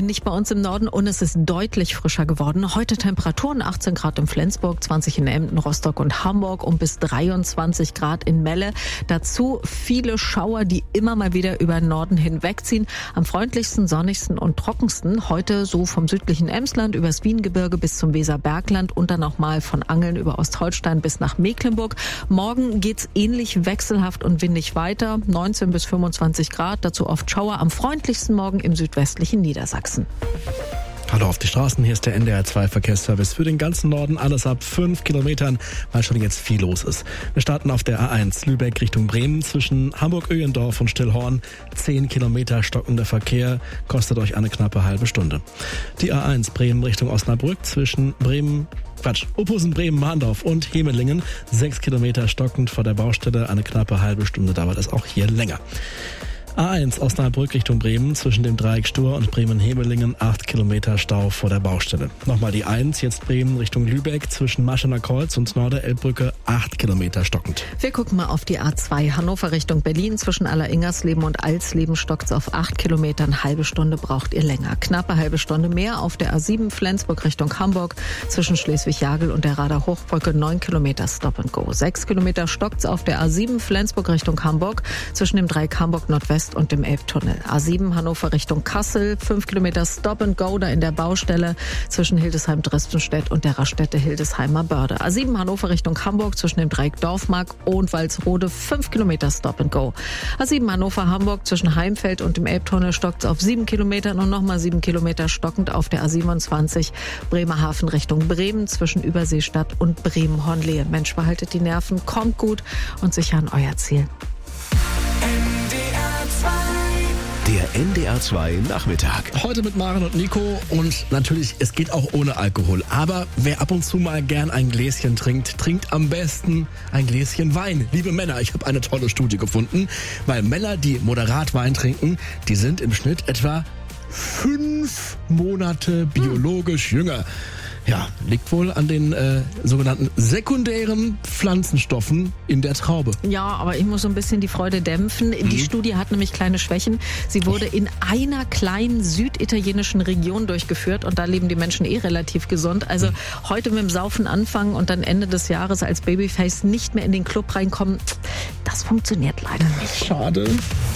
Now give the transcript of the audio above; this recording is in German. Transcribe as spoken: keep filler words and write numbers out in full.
nicht bei uns im Norden und es ist deutlich frischer geworden. Heute Temperaturen achtzehn Grad in Flensburg, zwanzig in Emden, Rostock und Hamburg und bis dreiundzwanzig Grad in Melle. Dazu viele Schauer, die immer mal wieder über den Norden hinwegziehen. Am freundlichsten, sonnigsten und trockensten heute so vom südlichen Emsland übers Wiengebirge bis zum Weserbergland und dann nochmal von Angeln über Ostholstein bis nach Mecklenburg. Morgen geht's ähnlich wechselhaft und windig weiter. neunzehn bis fünfundzwanzig Grad, dazu oft Schauer. Am freundlichsten morgen im südwestlichen Niedersachsen. Hallo auf die Straßen, hier ist der N D R zwei Verkehrsservice für den ganzen Norden, alles ab fünf Kilometern, weil schon jetzt viel los ist. Wir starten auf der A eins Lübeck Richtung Bremen zwischen Hamburg-Öhendorf und Stillhorn. zehn Kilometer stockender Verkehr, kostet euch eine knappe halbe Stunde. Die A eins Bremen Richtung Osnabrück zwischen Bremen Quatsch, Ophusen, Bremen, Mahndorf und Hemelingen. sechs Kilometer stockend vor der Baustelle, eine knappe halbe Stunde dauert es auch hier länger. A eins Osnabrück Richtung Bremen zwischen dem Dreieck Stur und Bremen-Hemelingen, acht Kilometer Stau vor der Baustelle. Nochmal die eins, jetzt Bremen Richtung Lübeck zwischen Maschener Kreuz und Norderelbbrücke, acht Kilometer stockend. Wir gucken mal auf die A zwei Hannover Richtung Berlin zwischen Alleringersleben und Alsleben stockt's auf acht Kilometer, eine halbe Stunde braucht ihr länger. Knappe halbe Stunde mehr auf der A sieben Flensburg Richtung Hamburg zwischen Schleswig-Jagel und der Rader Hochbrücke, neun Kilometer Stop and Go. sechs Kilometer stockt's auf der A sieben Flensburg Richtung Hamburg zwischen dem Dreieck Hamburg Nordwest und dem Elbtunnel. A sieben Hannover Richtung Kassel, fünf Kilometer Stop and Go da in der Baustelle zwischen Hildesheim-Drestenstedt und der Raststätte Hildesheimer Börde. A sieben Hannover Richtung Hamburg zwischen dem Dreieck Dorfmark und Walsrode, fünf Kilometer Stop and Go. A sieben Hannover Hamburg zwischen Heimfeld und dem Elbtunnel stockt es auf sieben Kilometern und nochmal sieben Kilometer stockend auf der A siebenundzwanzig Bremerhaven Richtung Bremen zwischen Überseestadt und Bremen-Hornlehe. Mensch, behaltet die Nerven, kommt gut und sicher an euer Ziel. Der N D R zwei Nachmittag. Heute mit Maren und Nico und natürlich, es geht auch ohne Alkohol. Aber wer ab und zu mal gern ein Gläschen trinkt, trinkt am besten ein Gläschen Wein. Liebe Männer, ich habe eine tolle Studie gefunden, weil Männer, die moderat Wein trinken, die sind im Schnitt etwa fünf Monate biologisch hm. jünger. Ja, liegt wohl an den äh, sogenannten sekundären Pflanzenstoffen in der Traube. Ja, aber ich muss so ein bisschen die Freude dämpfen. Mhm. Die Studie hat nämlich kleine Schwächen. Sie wurde in einer kleinen süditalienischen Region durchgeführt und da leben die Menschen eh relativ gesund. Also mhm. heute mit dem Saufen anfangen und dann Ende des Jahres als Babyface nicht mehr in den Club reinkommen, das funktioniert leider nicht. Schade.